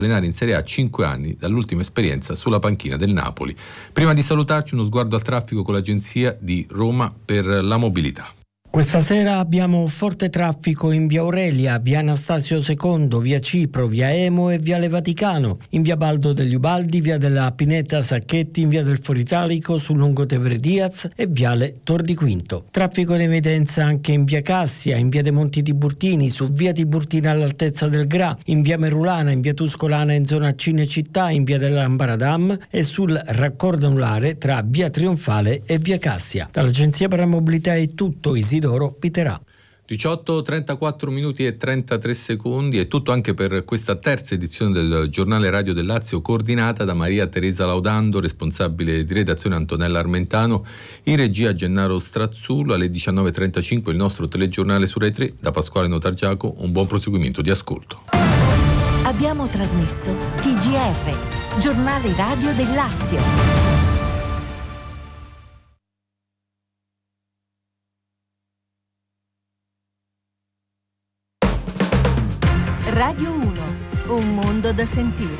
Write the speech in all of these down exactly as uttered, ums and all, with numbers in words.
allenare in Serie A cinque anni dall'ultima esperienza sulla panchina del Napoli. Prima di salutarci, uno sguardo al traffico con l'agenzia di Roma per la mobilità. Questa sera abbiamo forte traffico in via Aurelia, via Anastasio secondo, via Cipro, via Emo e viale Vaticano, in via Baldo degli Ubaldi, via della Pineta Sacchetti, in via del Foritalico, sul Lungotevere Diaz e viale Tor di Quinto. Traffico in evidenza anche in via Cassia, in via dei Monti Tiburtini, su via Tiburtina all'altezza del Gra, in via Merulana, in via Tuscolana in zona Cinecittà, in via dell'Ambaradam e sul raccordo anulare tra via Trionfale e via Cassia. Dall'Agenzia per la Mobilità è tutto. Isidoro Piterà. diciotto, trentaquattro minuti e trentatré secondi, è tutto anche per questa terza edizione del giornale Radio del Lazio, coordinata da Maria Teresa Laudando, responsabile di redazione Antonella Armentano, in regia Gennaro Strazzullo. Alle diciannove e trentacinque il nostro telegiornale su Rai tre, da Pasquale Notargiaco. Un buon proseguimento di ascolto. Abbiamo trasmesso T G R, giornale radio del Lazio. Radio uno, un mondo da sentire.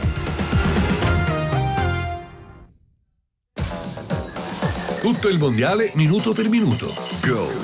Tutto il mondiale minuto per minuto. Go!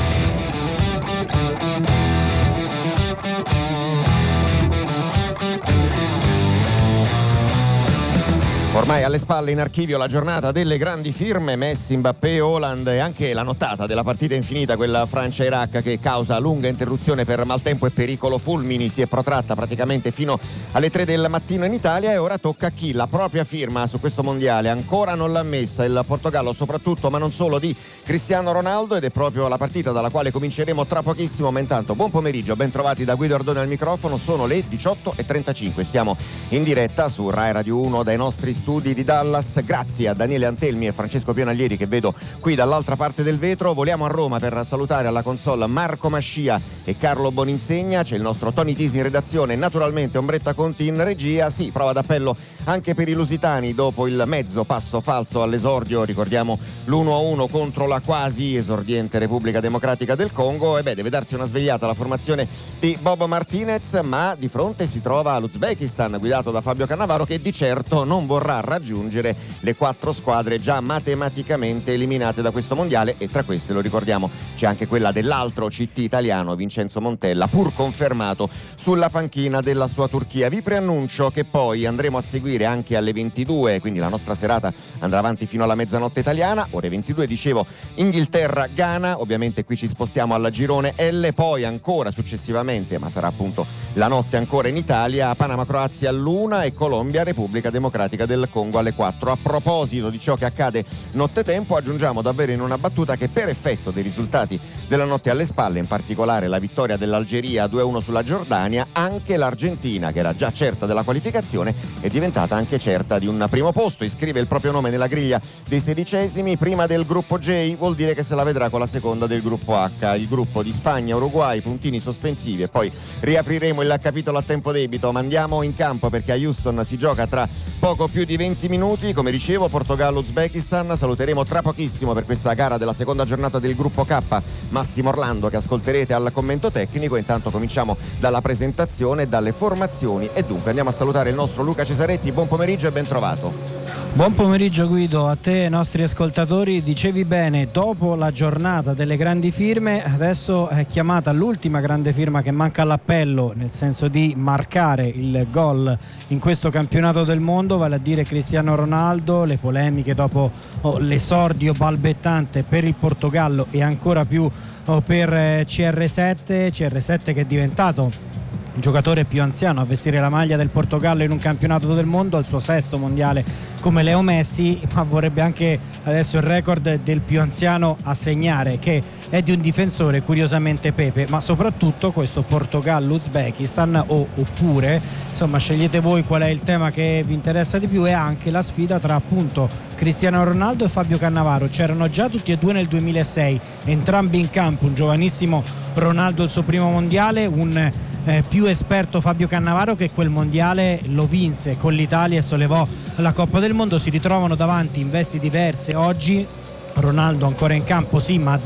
Ormai alle spalle in archivio la giornata delle grandi firme, Messi, Mbappé, Haaland e anche la nottata della partita infinita, quella Francia-Iraq, che causa lunga interruzione per maltempo e pericolo fulmini, si è protratta praticamente fino alle tre del mattino in Italia, e ora tocca a chi la propria firma su questo mondiale ancora non l'ha messa, il Portogallo soprattutto, ma non solo, di Cristiano Ronaldo, ed è proprio la partita dalla quale cominceremo tra pochissimo. Ma intanto buon pomeriggio, ben trovati da Guido Ardone al microfono, sono le diciotto e trentacinque, siamo in diretta su Rai Radio uno dai nostri studi di Dallas. Grazie a Daniele Antelmi e Francesco Pionaglieri che vedo qui dall'altra parte del vetro. Voliamo a Roma per salutare alla console Marco Mascia e Carlo Boninsegna, c'è il nostro Tony Tisi in redazione e naturalmente Ombretta Conti in regia. Sì, prova d'appello anche per i lusitani dopo il mezzo passo falso all'esordio, ricordiamo l'uno a uno contro la quasi esordiente Repubblica Democratica del Congo, e beh, deve darsi una svegliata la formazione di Bob Martinez, ma di fronte si trova l'Uzbekistan guidato da Fabio Cannavaro, che di certo non vorrà raggiungere le quattro squadre già matematicamente eliminate da questo mondiale, e tra queste, lo ricordiamo, c'è anche quella dell'altro C T italiano Vincenzo Montella, pur confermato sulla panchina della sua Turchia. Vi preannuncio che poi andremo a seguire anche alle ventidue, quindi la nostra serata andrà avanti fino alla mezzanotte italiana, ore ventidue dicevo, Inghilterra-Ghana, ovviamente qui ci spostiamo alla girone L, poi ancora successivamente, ma sarà appunto la notte ancora in Italia, Panama-Croazia all'una e Colombia-Repubblica Democratica del Congo alle quattro. A proposito di ciò che accade nottetempo, aggiungiamo davvero in una battuta che per effetto dei risultati della notte alle spalle, in particolare la vittoria dell'Algeria due a uno sulla Giordania, anche l'Argentina, che era già certa della qualificazione, è diventata anche certa di un primo posto, iscrive il proprio nome nella griglia dei sedicesimi, prima del gruppo J, vuol dire che se la vedrà con la seconda del gruppo H, il gruppo di Spagna, Uruguay, puntini sospensivi, e poi riapriremo il capitolo a tempo debito. Ma andiamo in campo, perché a Houston si gioca tra poco più di venti minuti, come dicevo, Portogallo-Uzbekistan. Saluteremo tra pochissimo per questa gara della seconda giornata del gruppo K Massimo Orlando, che ascolterete al commento tecnico. Intanto cominciamo dalla presentazione e dalle formazioni, e dunque andiamo a salutare il nostro Luca Cesaretti. Buon pomeriggio e ben trovato. Buon pomeriggio Guido, a te e ai nostri ascoltatori. Dicevi bene, dopo la giornata delle grandi firme, adesso è chiamata l'ultima grande firma che manca all'appello, nel senso di marcare il gol in questo campionato del mondo, vale a dire Cristiano Ronaldo. Le polemiche dopo oh, l'esordio balbettante per il Portogallo e ancora più oh, per eh, C R sette, C R sette che è diventato il giocatore più anziano a vestire la maglia del Portogallo in un campionato del mondo, al suo sesto mondiale come Leo Messi, ma vorrebbe anche adesso il record del più anziano a segnare, che è di un difensore, curiosamente Pepe. Ma soprattutto questo Portogallo-Uzbekistan, o, oppure insomma scegliete voi qual è il tema che vi interessa di più, è anche la sfida tra appunto Cristiano Ronaldo e Fabio Cannavaro. C'erano già tutti e due nel duemilasei, entrambi in campo, un giovanissimo Ronaldo il suo primo mondiale, un Eh, più esperto Fabio Cannavaro, che quel mondiale lo vinse con l'Italia e sollevò la Coppa del Mondo. Si ritrovano davanti in vesti diverse oggi. Ronaldo ancora in campo sì, ma da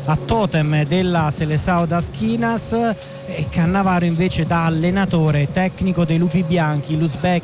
a totem della Seleção das Quinas, e Cannavaro invece da allenatore tecnico dei Lupi Bianchi. L'Uzbek